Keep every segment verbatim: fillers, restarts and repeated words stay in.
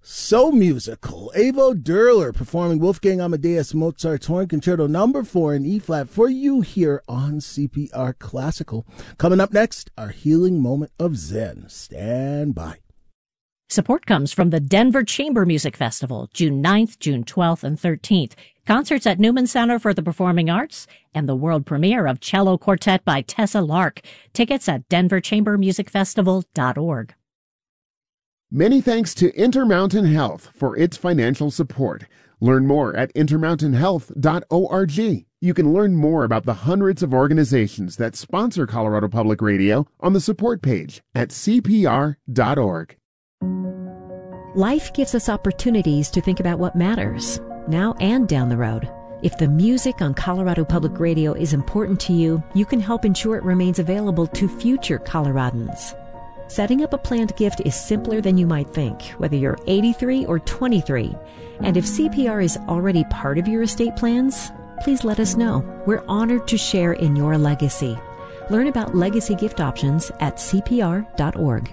So musical. Avo Derler performing Wolfgang Amadeus Mozart's Horn Concerto Number four in E-flat for you here on C P R Classical. Coming up next, our healing moment of Zen. Stand by. Support comes from the Denver Chamber Music Festival, June ninth, June twelfth, and thirteenth. Concerts at Newman Center for the Performing Arts and the world premiere of Cello Quartet by Tessa Lark. Tickets at denver chamber music festival dot org. Many thanks to Intermountain Health for its financial support. Learn more at intermountain health dot org. You can learn more about the hundreds of organizations that sponsor Colorado Public Radio on the support page at c p r dot org. Life gives us opportunities to think about what matters, now and down the road. If the music on Colorado Public Radio is important to you, you can help ensure it remains available to future Coloradans. Setting up a planned gift is simpler than you might think, whether you're eighty-three or twenty-three. And if C P R is already part of your estate plans, please let us know. We're honored to share in your legacy. Learn about legacy gift options at c p r dot org.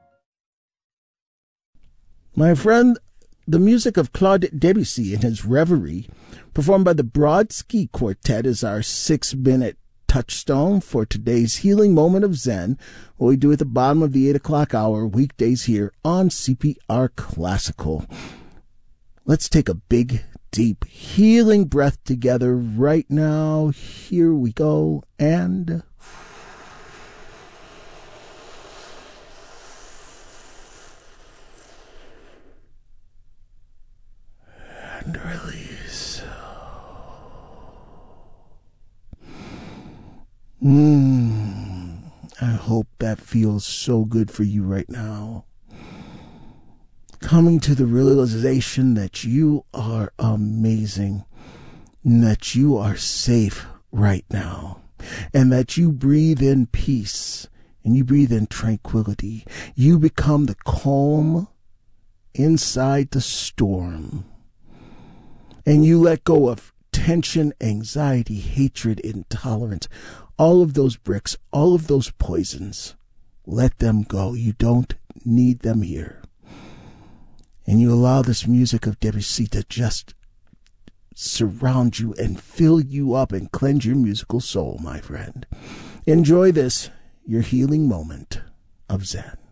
My friend, the music of Claude Debussy and his Reverie, performed by the Brodsky Quartet, is our six-minute touchstone for today's healing moment of Zen, what we do at the bottom of the eight o'clock hour, weekdays here on C P R Classical. Let's take a big, deep, healing breath together right now. Here we go, and... and release. Mm, I hope that feels so good for you right now. Coming to the realization that you are amazing, and that you are safe right now, and that you breathe in peace, and you breathe in tranquility. You become the calm inside the storm, and you let go of tension, anxiety, hatred, intolerance. All of those bricks, all of those poisons, let them go. You don't need them here. And you allow this music of Debussy to just surround you and fill you up and cleanse your musical soul, my friend. Enjoy this, your healing moment of Zen.